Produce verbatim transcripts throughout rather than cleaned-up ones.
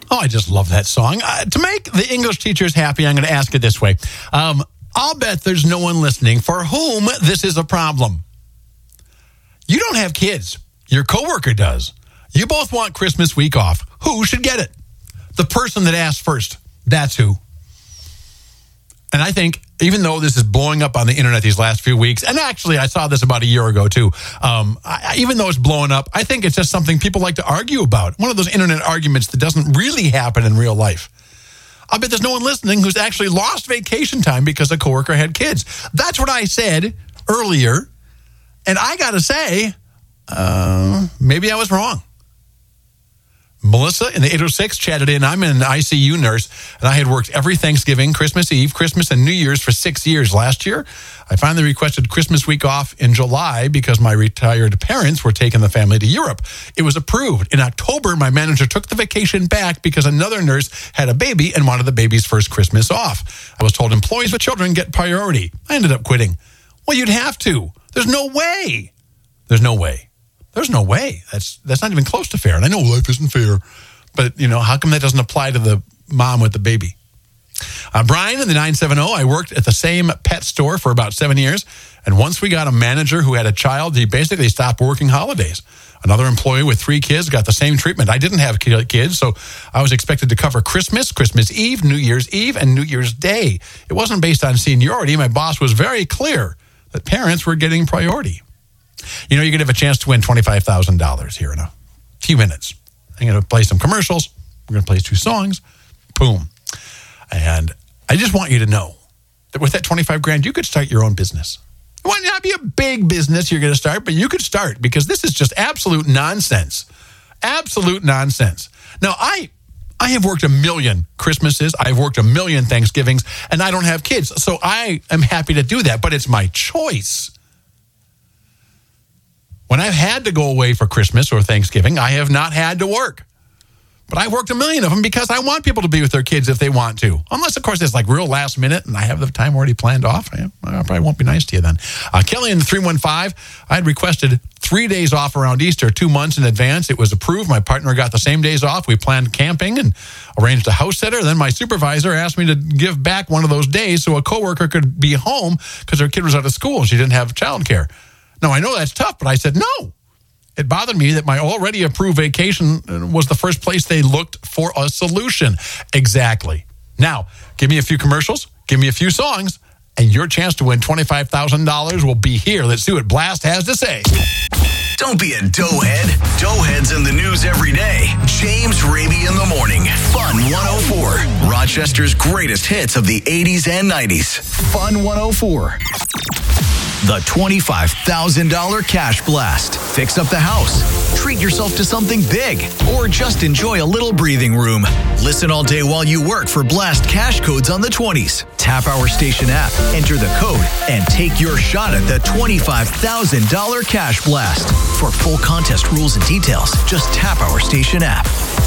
Oh, I just love that song. Uh, to make the English teachers happy, I'm going to ask it this way. Um, I'll bet there's no one listening for whom this is a problem. You don't have kids. Your coworker does. You both want Christmas week off. Who should get it? The person that asked first. That's who. And I think, even though this is blowing up on the internet these last few weeks, and actually I saw this about a year ago too, um, I, even though it's blowing up, I think it's just something people like to argue about. One of those internet arguments that doesn't really happen in real life. I bet there's no one listening who's actually lost vacation time because a coworker had kids. That's what I said earlier. And I got to say, uh, maybe I was wrong. Melissa in the eight oh six chatted in. I'm an I C U nurse, and I had worked every Thanksgiving, Christmas Eve, Christmas, and New Year's for six years. Last year, I finally requested Christmas week off in July because my retired parents were taking the family to Europe. It was approved. In October, my manager took the vacation back because another nurse had a baby and wanted the baby's first Christmas off. I was told employees with children get priority. I ended up quitting. Well, you'd have to. There's no way. There's no way. There's no way. That's that's not even close to fair. And I know life isn't fair. But, you know, how come that doesn't apply to the mom with the baby? Uh, Brian in the nine seven zero, I worked at the same pet store for about seven years. And once we got a manager who had a child, he basically stopped working holidays. Another employee with three kids got the same treatment. I didn't have kids, so I was expected to cover Christmas, Christmas Eve, New Year's Eve, and New Year's Day. It wasn't based on seniority. My boss was very clear that parents were getting priority. You know, you're going to have a chance to win twenty-five thousand dollars here in a few minutes. I'm going to play some commercials. We're going to play two songs. Boom. And I just want you to know that with that twenty-five grand, you could start your own business. It might not be a big business you're going to start, but you could start because this is just absolute nonsense. Absolute nonsense. Now, I I have worked a million Christmases. I've worked a million Thanksgivings, and I don't have kids. So I am happy to do that, but it's my choice. When I've had to go away for Christmas or Thanksgiving, I have not had to work. But I've worked a million of them because I want people to be with their kids if they want to. Unless, of course, it's like real last minute and I have the time already planned off. I, I probably won't be nice to you then. Uh, Kelly in the three one five, I had requested three days off around Easter, two months in advance. It was approved. My partner got the same days off. We planned camping and arranged a house sitter. Then my supervisor asked me to give back one of those days so a coworker could be home because her kid was out of school. She didn't have childcare. Now, I know that's tough, but I said no. It bothered me that my already approved vacation was the first place they looked for a solution. Exactly. Now, give me a few commercials, give me a few songs, and your chance to win twenty-five thousand dollars will be here. Let's see what Blast has to say. Don't be a doughhead. Doughheads in the news every day. James Raby in the morning. Fun one oh four. Rochester's greatest hits of the eighties and nineties. Fun one oh four. The twenty-five thousand dollars Cash Blast. Fix up the house, treat yourself to something big, or just enjoy a little breathing room. Listen all day while you work for Blast cash codes on the twenties. Tap our station app, enter the code, and take your shot at the twenty-five thousand dollars Cash Blast. For full contest rules and details, just tap our station app.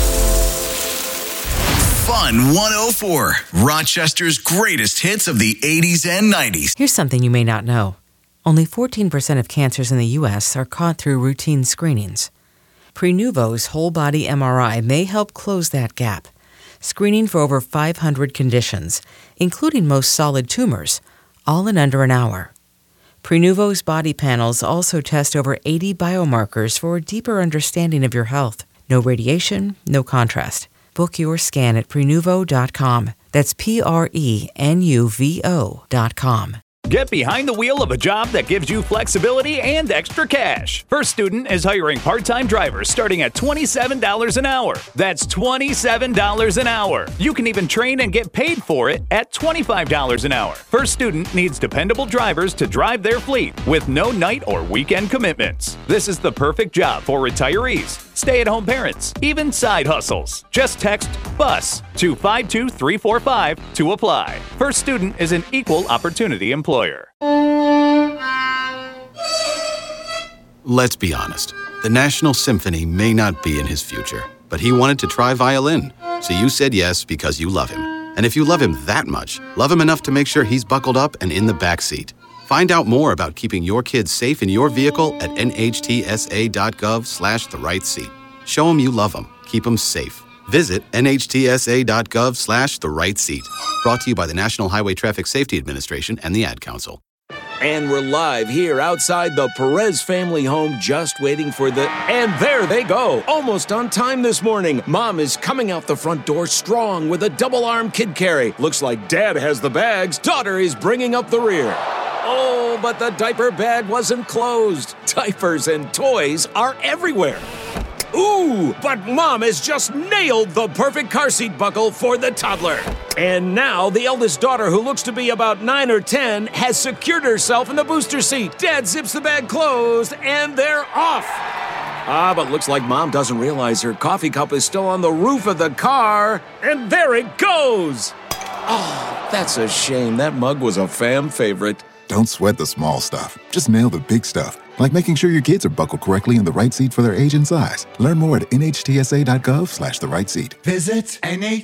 Fun one oh four. Rochester's greatest hits of the eighties and nineties. Here's something you may not know. Only fourteen percent of cancers in the U S are caught through routine screenings. Prenuvo's whole-body M R I may help close that gap, screening for over five hundred conditions, including most solid tumors, all in under an hour. Prenuvo's body panels also test over eighty biomarkers for a deeper understanding of your health. No radiation, no contrast. Book your scan at Prenuvo dot com. That's P R E N U V O dot com. Get behind the wheel of a job that gives you flexibility and extra cash. First Student is hiring part-time drivers starting at twenty-seven dollars an hour. That's twenty-seven dollars an hour. You can even train and get paid for it at twenty-five dollars an hour. First Student needs dependable drivers to drive their fleet with no night or weekend commitments. This is the perfect job for retirees, stay-at-home parents, even side hustles. Just text BUS to five two three four five to apply. First Student is an equal opportunity employer. Let's be honest. The National Symphony may not be in his future, but he wanted to try violin. So you said yes because you love him. And if you love him that much, love him enough to make sure he's buckled up and in the back seat. Find out more about keeping your kids safe in your vehicle at N H T S A dot gov slash the right seat. Show them you love them. Keep them safe. Visit nhtsa.gov slash the right seat. Brought to you by the National Highway Traffic Safety Administration and the Ad Council. And we're live here outside the Perez family home, just waiting for the... And there they go, almost on time this morning. Mom is coming out the front door strong with a double-arm kid carry. Looks like Dad has the bags. Daughter is bringing up the rear. Oh, but the diaper bag wasn't closed. Diapers and toys are everywhere. Ooh, but Mom has just nailed the perfect car seat buckle for the toddler. And now the eldest daughter, who looks to be about nine or ten, has secured herself in the booster seat. Dad zips the bag closed, and they're off. Ah, but looks like Mom doesn't realize her coffee cup is still on the roof of the car. And there it goes. Oh, that's a shame. That mug was a fam favorite. Don't sweat the small stuff. Just nail the big stuff, like making sure your kids are buckled correctly in the right seat for their age and size. Learn more at nhtsa.gov slash the right seat. Visit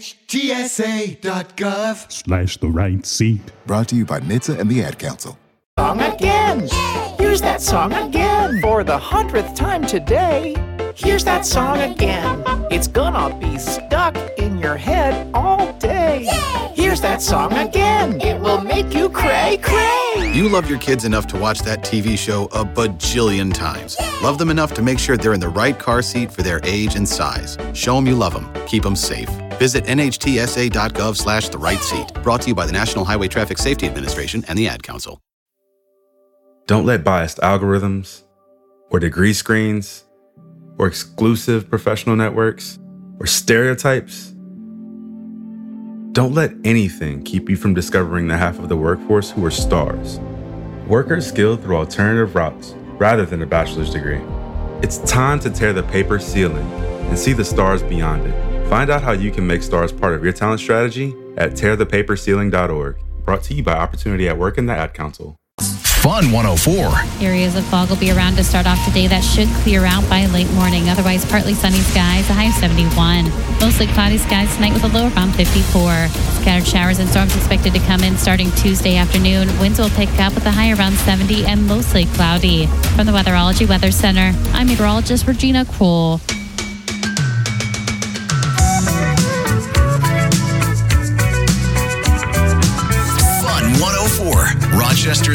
nhtsa.gov slash the right seat. Brought to you by N H T S A and the Ad Council. Song again. Here's that song again. For the hundredth time today. Here's that song again. It's gonna be stuck in your head all day. Yay! Here's that song again. It will make you cray cray. You love your kids enough to watch that T V show a bajillion times. Yay! Love them enough to make sure they're in the right car seat for their age and size. Show them you love them. Keep them safe. Visit nhtsa.gov slash the right seat. Brought to you by the National Highway Traffic Safety Administration and the Ad Council. Don't let biased algorithms or degree screens or exclusive professional networks or stereotypes. Don't let anything keep you from discovering the half of the workforce who are stars. Workers skilled through alternative routes rather than a bachelor's degree. It's time to tear the paper ceiling and see the stars beyond it. Find out how you can make stars part of your talent strategy at tear the paper ceiling dot org. Brought to you by Opportunity at Work and the Ad Council. Fun one oh four. Areas of fog will be around to start off today. That should clear out by late morning. Otherwise, partly sunny skies, a high of seventy-one. Mostly cloudy skies tonight with a low around fifty-four. Scattered showers and storms expected to come in starting Tuesday afternoon. Winds will pick up with a high around seventy and mostly cloudy. From the Weatherology Weather Center, I'm meteorologist Regina Kroll. Fun one oh four. Rochester